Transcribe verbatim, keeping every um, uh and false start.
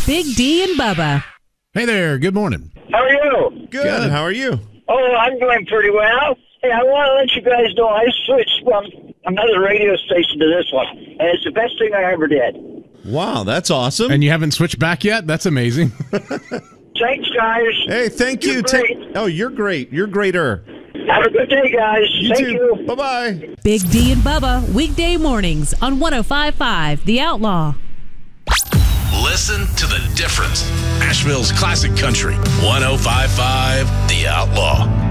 Big D and Bubba. Hey there. Good morning. How are you? Good. Good. How are you? Oh, I'm doing pretty well. Hey, I want to let you guys know I switched from another radio station to this one, and it's the best thing I ever did. Wow, that's awesome. And you haven't switched back yet? That's amazing. Thanks, guys. Hey, thank You're you. great. Ta- oh, you're great. You're greater. Have a good day, guys. You Thank too. you. Bye-bye. Big D and Bubba, weekday mornings on one oh five point five The Outlaw. Listen to the difference. Asheville's classic country, one oh five point five The Outlaw.